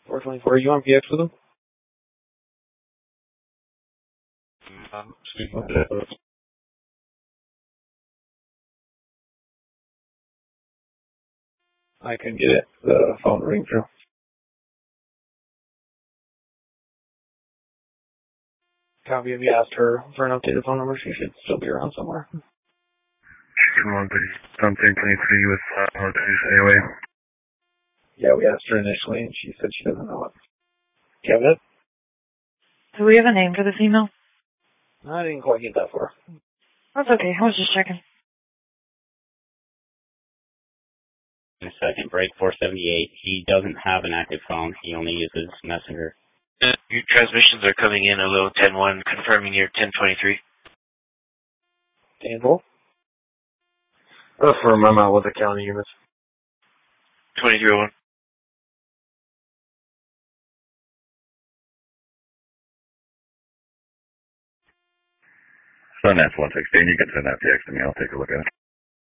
424, are you on PX with them? I can get it. The phone ring through. Copy, if you asked her for an updated phone number, she should still be around somewhere. Chicken 123 with AOA. Yeah, we asked her initially, and she said she doesn't know it. Do you have it? Do we have a name for this email? I didn't quite get that far. That's okay. I was just checking. Second break 478. He doesn't have an active phone. He only uses Messenger. Your transmissions are coming in a little 10-1, confirming your 1023. Danville? For Mama with the county units. 2301. Sun S 116. You can send that text to me. I'll take a look at it.